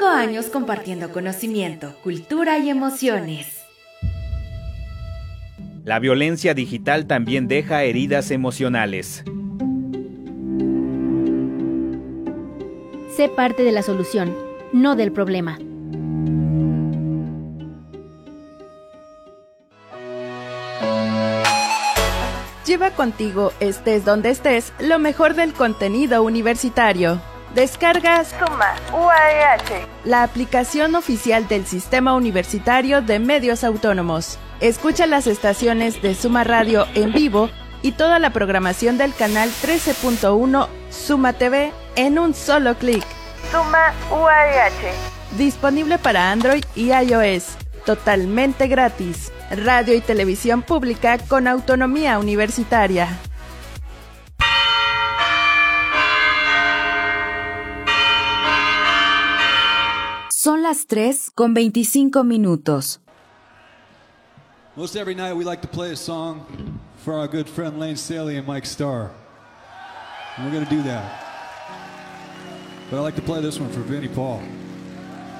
años compartiendo conocimiento, cultura y emociones. La violencia digital también deja heridas emocionales. Sé parte de la solución, no del problema. Lleva contigo, estés donde estés, lo mejor del contenido universitario. Descargas Suma UAEH, la aplicación oficial del Sistema Universitario de Medios Autónomos. Escucha las estaciones de Suma Radio en vivo y toda la programación del canal 13.1 Suma TV en un solo clic. Suma UAEH. Disponible para Android y iOS. Totalmente gratis. Radio y televisión pública con autonomía universitaria. Son las 3:25. Most every night we like to play a song for our good friend Lane Staley and Mike Starr. And we're going to do that. But I like to play this one for Vinnie Paul.